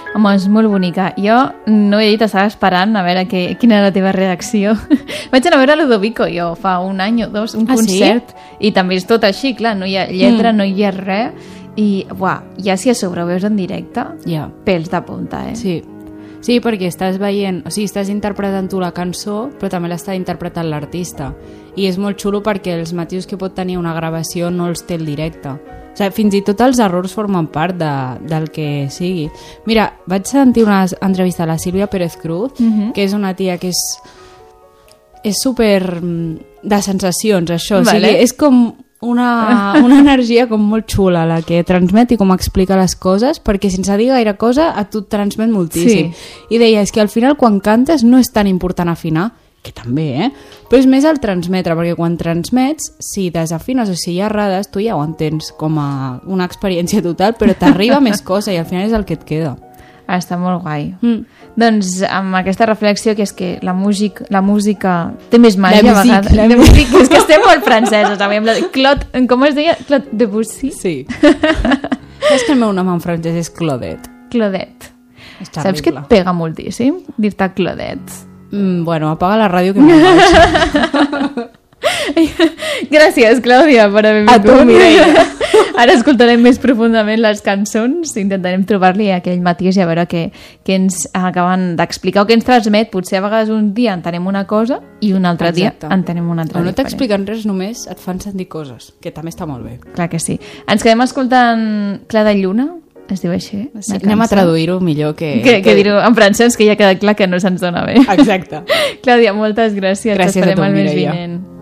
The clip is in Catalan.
Home, és molt bonica. Jo no he dit, estava esperant a veure quina era la teva reacció. Vaig anar a veure Ludovico jo fa un any o dos, un concert, i també és tot així, clar, no hi ha lletra, no hi ha res, i ja si a sobre ho veus en directe, pèls de punta, Sí, perquè estàs veient, o sigui, estàs interpretant tu la cançó, però també l'està interpretant l'artista. I és molt xulo perquè els matisos que pot tenir una gravació no els té el directe. O sigui, fins i tot els errors formen part del que sigui. Mira, vaig sentir una entrevista a la Sílvia Pérez Cruz, que és una tia que és super de sensacions, això. O sigui, és com una energia com molt xula la que transmet i com explica les coses, perquè sense dir gaire cosa a tu et transmet moltíssim. I deia, és que al final quan cantes no és tan important afinar, que també, però és més el transmetre, perquè quan transmets, si desafines o si hi ha errades, tu ja ho entens com a una experiència total, però t'arriba més cosa i al final és el que et queda. Està molt guai. Doncs amb aquesta reflexió, que és que la música té més màgia a vegades. La música, és que estem molt franceses. Claude, com es deia? Claude Debussy? Sí. És que el meu nom en francès és Claudette. Claudette. Saps que et pega moltíssim dir-te Claudette? Bueno, apaga la ràdio que me'n vaig. Gràcies, Clàudia, per haver vingut. A tu, Mireia. Ara escoltarem més profundament les cançons, intentarem trobar-li aquell matís i a veure què ens acaben d'explicar o què ens transmet. Potser a vegades un dia entenem una cosa i un altre dia entenem una altra diferent. No t'expliquen res, només et fan sentir coses, que també està molt bé. Clar que sí. Ens quedem escoltant Clar de Lluna, es diu així? Sí, anem a traduir-ho millor que dir-ho en francès, que ja queda clar que no se'ns dona bé. Exacte. Clàudia, moltes gràcies. Gràcies a tu, Mireia. Vinent.